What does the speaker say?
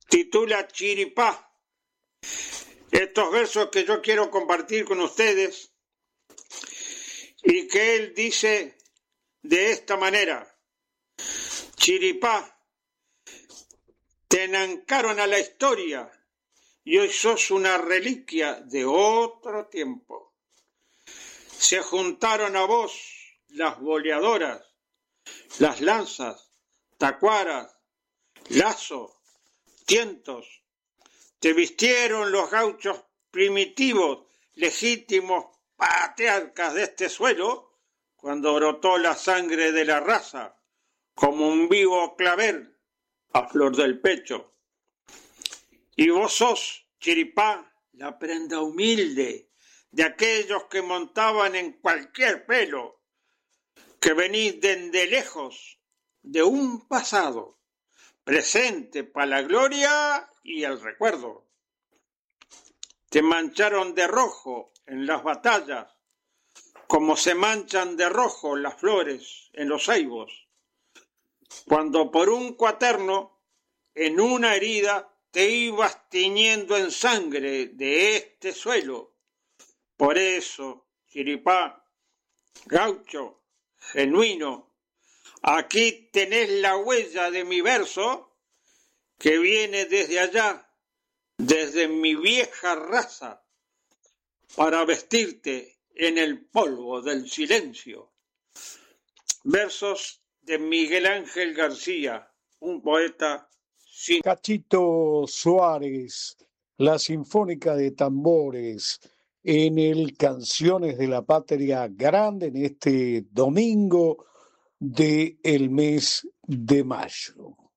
titula Chiripá. Estos versos que yo quiero compartir con ustedes y que él dice de esta manera: Chiripá, te enancaron a la historia y hoy sos una reliquia de otro tiempo. Se juntaron a vos las boleadoras, las lanzas, tacuaras, lazos, tientos. Te vistieron los gauchos primitivos, legítimos patriarcas de este suelo, cuando brotó la sangre de la raza, como un vivo clavel a flor del pecho. Y vos sos, Chiripá, la prenda humilde de aquellos que montaban en cualquier pelo, que venís de lejos, de un pasado presente para la gloria y el recuerdo. Te mancharon de rojo en las batallas, como se manchan de rojo las flores en los ceibos, cuando por un cuaterno, en una herida, te ibas tiñendo en sangre de este suelo. Por eso, Chiripá, gaucho, genuino, aquí tenés la huella de mi verso, que viene desde allá, desde mi vieja raza, para vestirte en el polvo del silencio. Versos de Miguel Ángel García, un poeta sin... Cachito Suárez, la Sinfónica de Tambores, en el Canciones de la Patria Grande, en este domingo del mes de mayo.